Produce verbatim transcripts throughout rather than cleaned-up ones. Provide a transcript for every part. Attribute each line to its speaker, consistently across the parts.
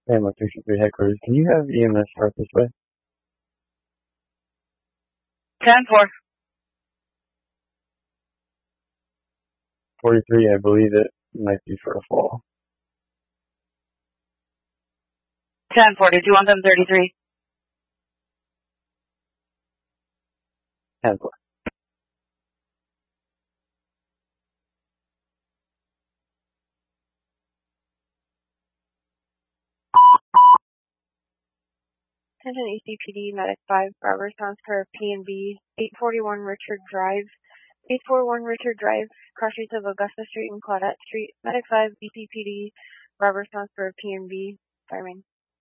Speaker 1: Family two three headquarters. Can you have E M S start this way?
Speaker 2: ten four.
Speaker 1: forty-three, I believe it might be for a fall.
Speaker 2: ten four. Did you want them thirty-three?
Speaker 1: ten four.
Speaker 3: Attention E C P D, Medic five, Robert Sounds for P and B, eight forty-one Richard Drive, eight forty-one Richard Drive, cross streets of Augusta Street and Claudette Street, Medic five, E C P D, Robert Sounds for P and B, fireman.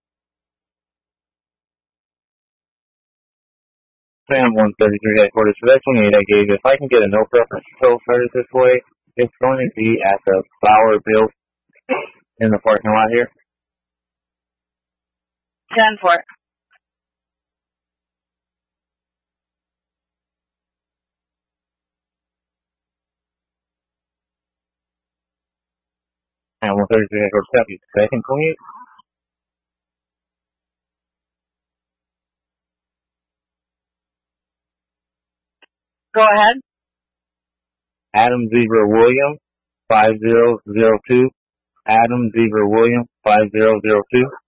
Speaker 4: Sam one thirty-three headquarters for that twenty-eight I gave you. If I can get a no preference tow started this way, it's going to be at the Flower Bill in the parking lot here.
Speaker 2: ten four.
Speaker 4: Sam one thirty-three headquarters, copy. Second twenty-eight.
Speaker 2: Go ahead.
Speaker 4: Adam Zebra William, five zero zero two. Adam Zebra William, five zero zero two.